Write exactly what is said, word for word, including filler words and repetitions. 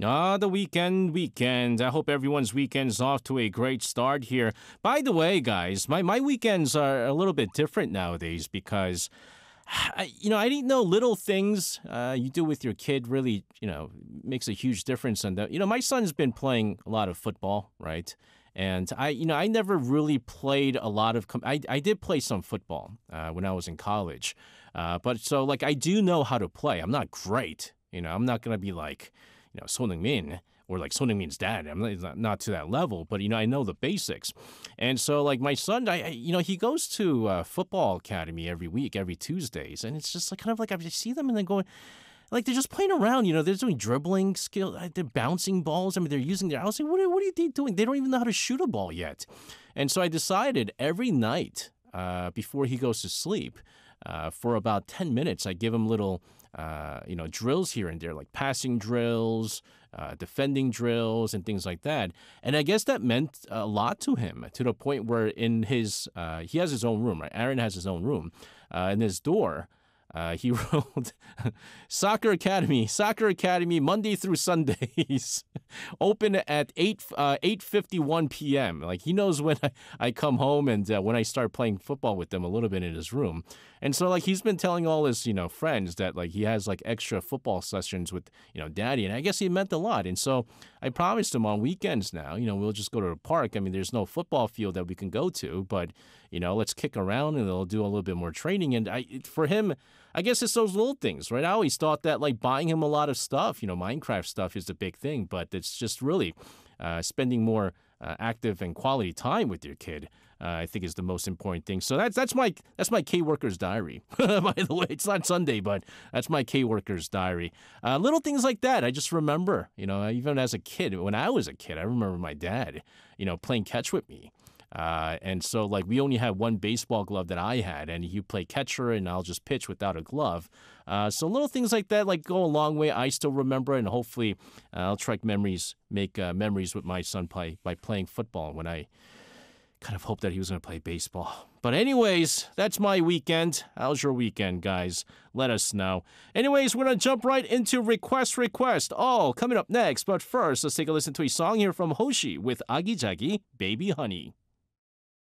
Ah, the weekend, weekend. I hope everyone's weekend's off to a great start here. By the way, guys, my, my weekends are a little bit different nowadays because, I, you know, I didn't know little things uh, you do with your kid really, you know, makes a huge difference. And, you know, my son's been playing a lot of football, right? And I, you know, I never really played a lot of, com- I, I did play some football uh, when I was in college. Uh, but so, like, I do know how to play. I'm not great. You know, I'm not going to be like, you know, Son Heung-min or like Son Heung-min's dad. I'm not, not to that level, but, you know, I know the basics. And so, like, my son, I, I you know, he goes to uh, football academy every week, every Tuesdays. And it's just like kind of like I see them and then going, like, they're just playing around, you know, they're doing dribbling skill, uh, they're bouncing balls. I mean, they're using their, I was like, what are, what are they doing? They don't even know how to shoot a ball yet. And so I decided every night uh, before he goes to sleep, uh, for about ten minutes, I give him little, uh, you know, drills here and there, like passing drills, uh, defending drills, and things like that. And I guess that meant a lot to him, to the point where in his, uh, he has his own room, right? Aaron has his own room. Uh, in his door, Uh, he wrote, Soccer Academy, Soccer Academy, Monday through Sundays, open at eight, uh, eight fifty-one p.m. Like, he knows when I, I come home and uh, when I start playing football with them a little bit in his room. And so, like, he's been telling all his, you know, friends that, like, he has, like, extra football sessions with, you know, daddy. And I guess he meant a lot. And so I promised him on weekends now, you know, we'll just go to the park. I mean, there's no football field that we can go to, but, you know, let's kick around and they'll do a little bit more training. And I, for him, I guess it's those little things, right? I always thought that, like, buying him a lot of stuff, you know, Minecraft stuff is the big thing, but it's just really uh, spending more uh, active and quality time with your kid, uh, I think is the most important thing. So that's that's my that's my K-Worker's diary. By the way, it's not Sunday, but that's my K-Worker's diary. Uh, little things like that, I just remember, you know, even as a kid, when I was a kid, I remember my dad, you know, playing catch with me. Uh, and so, like, we only had one baseball glove that I had, and he played catcher, and I'll just pitch without a glove. Uh, so little things like that, like, go a long way. I still remember, and hopefully uh, I'll try memories, make uh, memories with my son by, by playing football when I kind of hoped that he was going to play baseball. But anyways, that's my weekend. How's your weekend, guys? Let us know. Anyways, we're going to jump right into Request Request. Oh, coming up next. But first, let's take a listen to a song here from Hoshi with Agijagi, Baby Honey.